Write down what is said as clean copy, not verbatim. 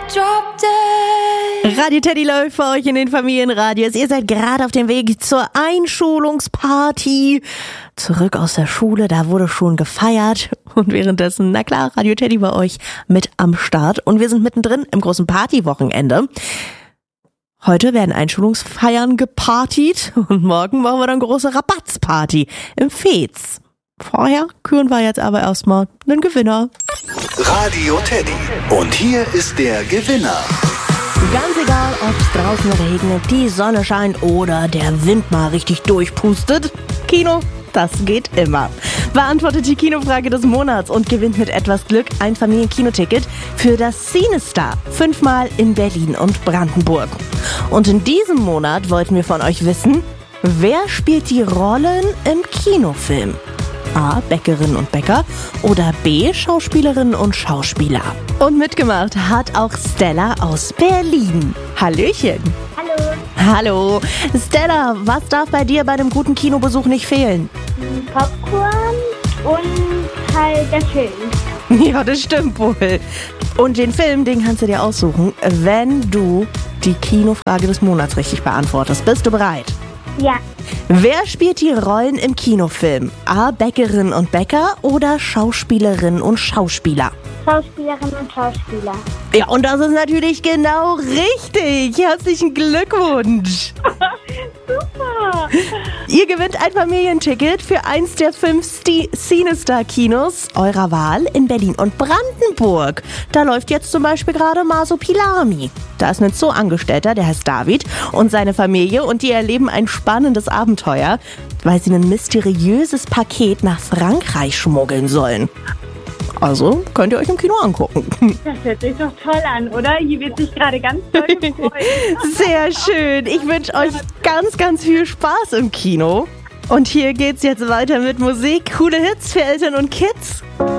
Radio Teddy läuft für euch in den Familienradios. Ihr seid gerade auf dem Weg zur Einschulungsparty. Zurück aus der Schule, da wurde schon gefeiert. Und währenddessen, na klar, Radio Teddy bei euch mit am Start. Und wir sind mittendrin im großen Partywochenende. Heute werden Einschulungsfeiern gepartied und morgen machen wir dann große Rabatzparty im Fez. Vorher küren wir jetzt aber erstmal einen Gewinner. Radio Teddy. Und hier ist der Gewinner. Ganz egal, ob es draußen regnet, die Sonne scheint oder der Wind mal richtig durchpustet. Kino, das geht immer. Beantwortet die Kinofrage des Monats und gewinnt mit etwas Glück ein Familienkinoticket für das CineStar. 5-mal in Berlin und Brandenburg. Und in diesem Monat wollten wir von euch wissen, wer spielt die Rollen im Kinofilm? A. Bäckerinnen und Bäcker oder B. Schauspielerinnen und Schauspieler. Und mitgemacht hat auch Stella aus Berlin. Hallöchen. Hallo. Hallo. Stella, was darf bei dir bei einem guten Kinobesuch nicht fehlen? Popcorn und halt der Film. Ja, das stimmt wohl. Und den Film, den kannst du dir aussuchen, wenn du die Kinofrage des Monats richtig beantwortest. Bist du bereit? Ja. Wer spielt die Rollen im Kinofilm? A. Bäckerinnen und Bäcker oder Schauspielerinnen und Schauspieler? Schauspielerinnen und Schauspieler. Ja, und das ist natürlich genau richtig. Herzlichen Glückwunsch. Super. Ihr gewinnt ein Familienticket für eins der 5 CineStar-Kinos eurer Wahl in Berlin und Brandenburg. Da läuft jetzt zum Beispiel gerade Masopilami. Da ist ein Zooangestellter, der heißt David, und seine Familie, und die erleben ein spannendes Abenteuer, weil sie ein mysteriöses Paket nach Frankreich schmuggeln sollen. Also könnt ihr euch im Kino angucken. Das hört sich doch toll an, oder? Hier wird sich gerade ganz toll gefreut. Sehr schön. Ich wünsche euch ganz, ganz viel Spaß im Kino. Und hier geht's jetzt weiter mit Musik. Coole Hits für Eltern und Kids.